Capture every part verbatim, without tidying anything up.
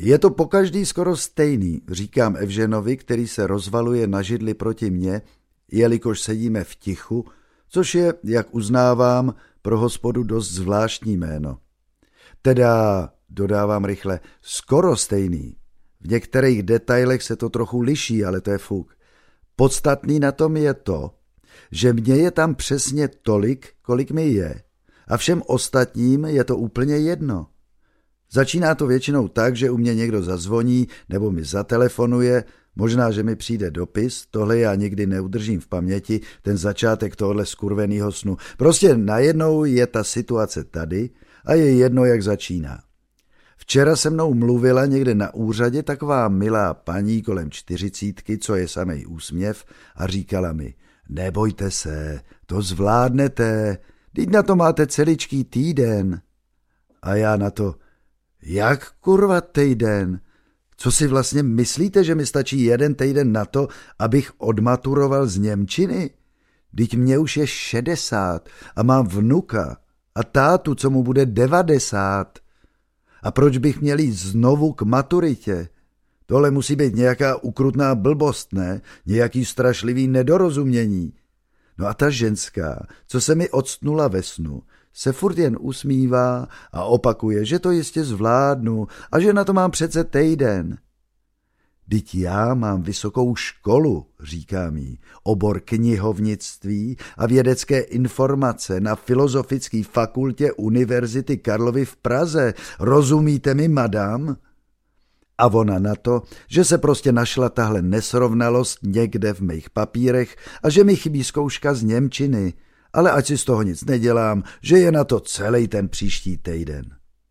Je to pokaždý skoro stejný, říkám Evženovi, který se rozvaluje na židli proti mně, jelikož sedíme v tichu, což je, jak uznávám, pro hospodu dost zvláštní jméno. Teda, dodávám rychle, skoro stejný. V některých detailech se to trochu liší, ale to je fuk. Podstatný na tom je to, že mně je tam přesně tolik, kolik mi je. A všem ostatním je to úplně jedno. Začíná to většinou tak, že u mě někdo zazvoní nebo mi zatelefonuje, možná, že mi přijde dopis, tohle já nikdy neudržím v paměti, ten začátek tohohle skurvenýho snu. Prostě najednou je ta situace tady a je jedno, jak začíná. Včera se mnou mluvila někde na úřadě taková milá paní kolem čtyřicítky, co je samej úsměv, a říkala mi, nebojte se, to zvládnete, teď na to máte celičký týden. A já na to, jak kurva týden? Co si vlastně myslíte, že mi stačí jeden týden na to, abych odmaturoval z němčiny? Vždyť mě už je šedesát a mám vnuka a tátu, co mu bude devadesát. A proč bych měl jít znovu k maturitě? Tohle musí být nějaká ukrutná blbost, ne? Nějaký strašlivý nedorozumění. No a ta ženská, co se mi octnula ve snu, se furt jen usmívá a opakuje, že to jistě zvládnu a že na to mám přece týden. Vždyť já mám vysokou školu, říkám jí, obor knihovnictví a vědecké informace na Filozofické fakultě Univerzity Karlovy v Praze. Rozumíte mi, madam? A ona na to, že se prostě našla tahle nesrovnalost někde v mých papírech a že mi chybí zkouška z němčiny, ale ať si z toho nic nedělám, že je na to celý ten příští týden.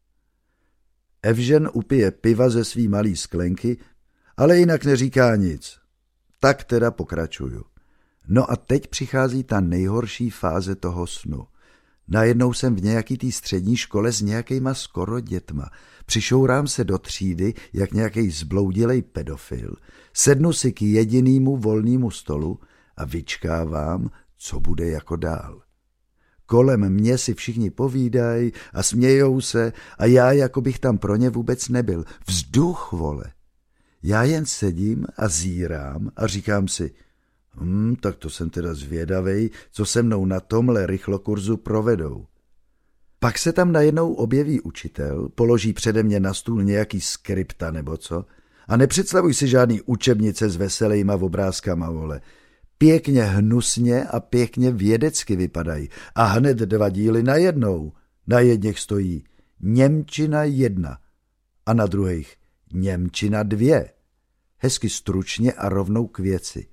Evžen upije piva ze svý malý sklenky, ale jinak neříká nic. Tak teda pokračuju. No a teď přichází ta nejhorší fáze toho snu. Najednou jsem v nějaký té střední škole s nějakýma skoro dětma. Přišourám se do třídy, jak nějaký zbloudilej pedofil. Sednu si k jedinýmu volnému stolu a vyčkávám, co bude jako dál. Kolem mě si všichni povídají a smějou se a já jako bych tam pro ně vůbec nebyl. Vzduch, vole. Já jen sedím a zírám a říkám si, hm, tak to jsem teda zvědavej, co se mnou na tomhle rychlokurzu provedou. Pak se tam najednou objeví učitel, položí přede mě na stůl nějaký skripta nebo co a nepředstavuj si žádný učebnice s veselýma obrázkama, vole. Pěkně hnusně a pěkně vědecky vypadají a hned dva díly najednou. Na jedněch stojí němčina jedna a na druhých němčina dvě. Hezky stručně a rovnou k věci.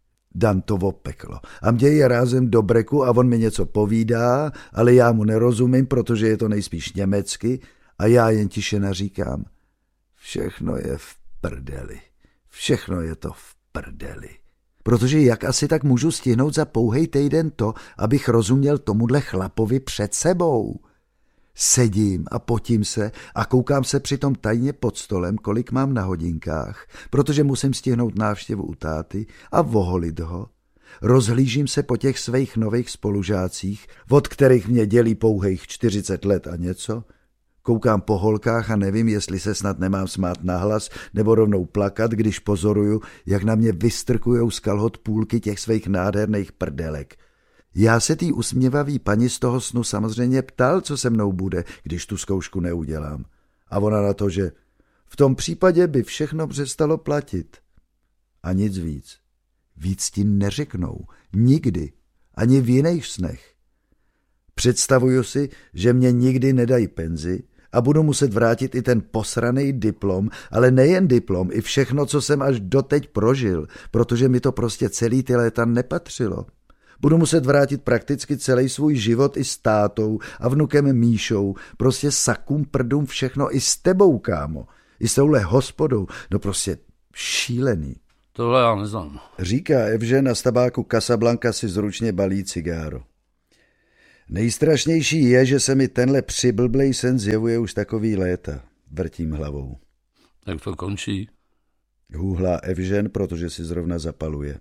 Dantovo peklo. A mě je rázem do breku a on mi něco povídá, ale já mu nerozumím, protože je to nejspíš německy a já jen tiše naříkám. Všechno je v prdeli. Všechno je to v prdeli. Protože jak asi tak můžu stihnout za pouhej týden to, abych rozuměl tomuhle chlapovi před sebou? Sedím a potím se a koukám se přitom tajně pod stolem, kolik mám na hodinkách, protože musím stihnout návštěvu u táty a voholit ho. Rozhlížím se po těch svých nových spolužácích, od kterých mě dělí pouhých čtyřicet let a něco. Koukám po holkách a nevím, jestli se snad nemám smát nahlas nebo rovnou plakat, když pozoruju, jak na mě vystrkujou z kalhot půlky těch svých nádherných prdelek. Já se tý usměvavý paní z toho snu samozřejmě ptal, co se mnou bude, když tu zkoušku neudělám. A ona na to, že v tom případě by všechno přestalo platit. A nic víc. Víc ti neřeknou. Nikdy. Ani v jiných snech. Představuju si, že mě nikdy nedají penzi a budu muset vrátit i ten posraný diplom, ale nejen diplom, i všechno, co jsem až doteď prožil, protože mi to prostě celý ty léta nepatřilo. Budu muset vrátit prakticky celý svůj život i s tátou a vnukem Míšou, prostě sakům prdům všechno i s tebou, kámo, i s touhle hospodou, no prostě šílený. Tohle já neznám. Říká Evžen a z tabáku Casablanca si zručně balí cigáro. Nejstrašnější je, že se mi tenhle přiblblej sen zjevuje už takový léta. Vrtím hlavou. Jak to končí? Hůhlá Evžen, protože si zrovna zapaluje.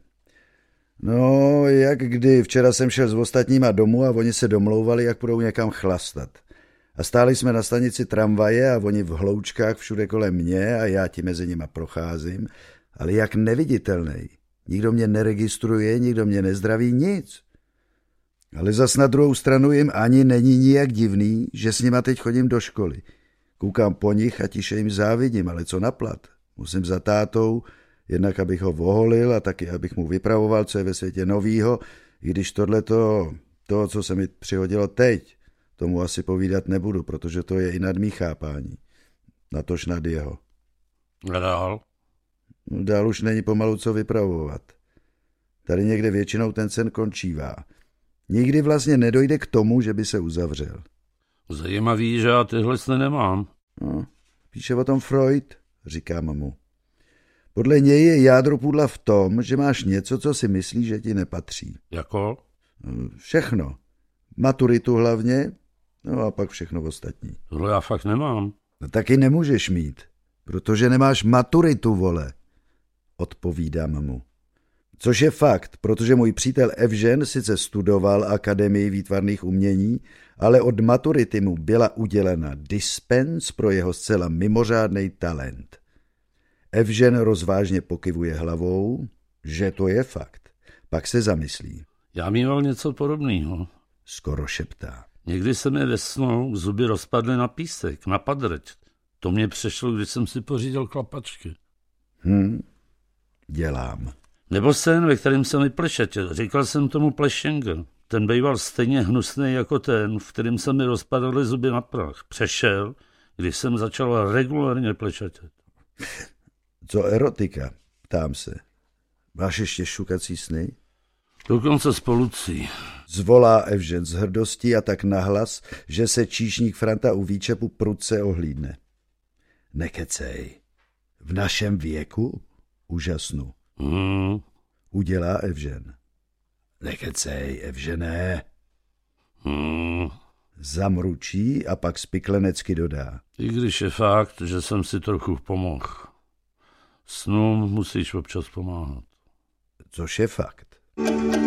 No, jak kdy. Včera jsem šel s ostatníma domů a oni se domlouvali, jak půjdou někam chlastat. A stáli jsme na stanici tramvaje a oni v hloučkách všude kolem mě a já ti mezi nima procházím, ale jak neviditelnej. Nikdo mě neregistruje, nikdo mě nezdraví, nic. Ale zas na druhou stranu jim ani není nijak divný, že s nima teď chodím do školy. Koukám po nich a tiše jim závidím, ale co na plat? Musím za tátou, jednak abych ho oholil a taky abych mu vypravoval, co je ve světě novýho, i když tohleto, to, co se mi přihodilo teď, tomu asi povídat nebudu, protože to je i nad mý chápání. Natož nad jeho. A dál? Dál už není pomalu co vypravovat. Tady někde většinou ten sen končívá. Nikdy vlastně nedojde k tomu, že by se uzavřel. Zajímavý, že já tyhle sny nemám. No, píše o tom Freud, říkám mu. Podle něj je jádro pudla v tom, že máš něco, co si myslíš, že ti nepatří. Jako? Všechno. Maturitu hlavně, no a pak všechno ostatní. Tohle já fakt nemám. No taky nemůžeš mít, protože nemáš maturitu, vole. Odpovídám mu. Což je fakt, protože můj přítel Evžen sice studoval Akademii výtvarných umění, ale od maturity mu byla udělena dispens pro jeho zcela mimořádný talent. Evžen rozvážně pokyvuje hlavou, že to je fakt. Pak se zamyslí. Já mýval něco podobného. Skoro šeptá. Někdy se mi ve snu zuby rozpadly na písek, na padrť. To mě přešlo, když jsem si pořídil klapačky. Hm, dělám. Nebo sen, ve kterém se mi plešetěl. Říkal jsem tomu plešenga. Ten býval stejně hnusný jako ten, v kterém se mi rozpadaly zuby na prach. Přešel, když jsem začal regulárně plešetět. Co erotika? Ptám se. Máš ještě šukací sny? Dokonce s polucí. Zvolá Evžen s hrdostí a tak nahlas, že se číšník Franta u výčepu prudce ohlídne. Nekecej. V našem věku? Úžasnu. Hmm. Udělá Evžen. Nekecej, Evžené. Hmm. Zamručí a pak spiklenecky dodá. I když je fakt, že jsem si trochu pomohl. Snům musíš občas pomáhat. Což je fakt.